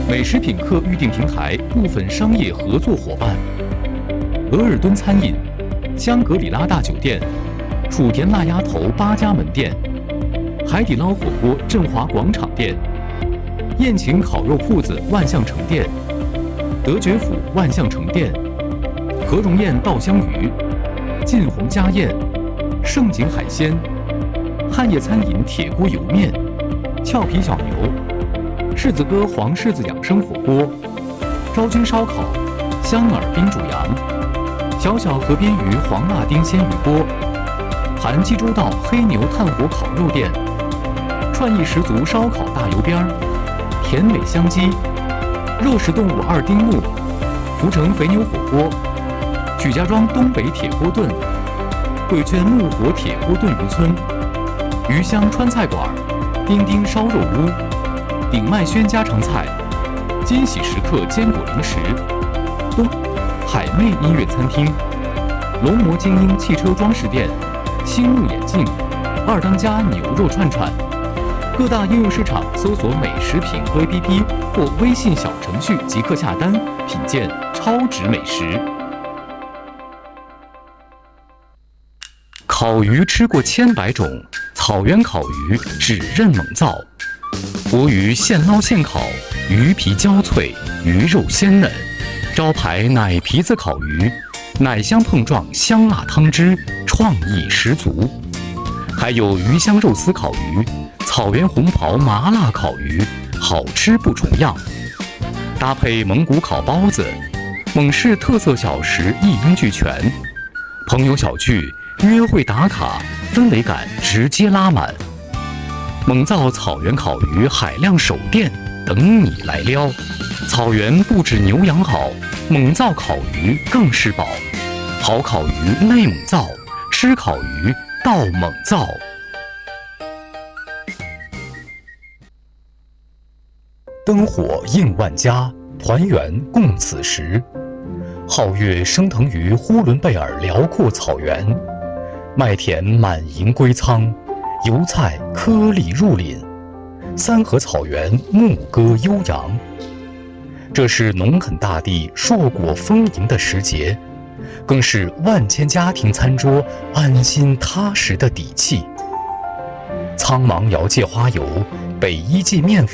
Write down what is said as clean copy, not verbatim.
美食品客预订平台部分商业合作伙伴：额尔敦餐饮、香格里拉大酒店、楚田辣鸭头8家门店、海底捞火锅振华广场店、宴请烤肉铺子万象城店、德觉府万象城店、何荣宴稻香鱼、晋宏家宴、盛景海鲜、汉业餐饮铁锅油面、俏皮小牛、柿子哥黄柿子养生火锅、昭君烧烤、香饵冰煮羊、小小河边鱼黄辣丁鲜鱼锅、韩济州道黑牛炭火烤肉店、创意十足烧烤大油边儿、甜美香鸡、肉食动物2丁目、福城肥牛火锅、曲家庄东北铁锅炖、贵圈木火铁锅炖渔村、鱼香川菜馆、丁丁烧肉屋、鼎麦轩家常菜、金喜时刻坚果零食、东海妹音乐餐厅、龙魔精英汽车装饰店、星目眼镜、二当家牛肉串串。各大应用市场搜索美食品客 APP 或微信小程序即可下单，品鉴超值美食。烤鱼吃过千百种，草原烤鱼只认猛灶。活鱼现捞现烤，鱼皮焦脆，鱼肉鲜嫩。招牌奶皮子烤鱼，奶香碰撞，香辣汤汁，创意十足。还有鱼香肉丝烤鱼、草原红袍麻辣烤鱼，好吃不重样。搭配蒙古烤包子，蒙市特色小食一应俱全。朋友小聚、约会打卡，氛围感直接拉满。蒙灶草原烤鱼海量手店等你来撩。草原不止牛羊好，蒙灶烤鱼更是宝。好烤鱼内蒙灶，吃烤鱼到蒙灶。灯火映万家，团圆共此时。皓月升腾于呼伦贝尔辽阔草原，麦田满盈归仓，油菜颗粒入林，三河草原牧歌悠扬。这是农垦大地硕果丰盈的时节，更是万千家庭餐桌安心踏实的底气。苍茫瑶界花油，北一界面粉。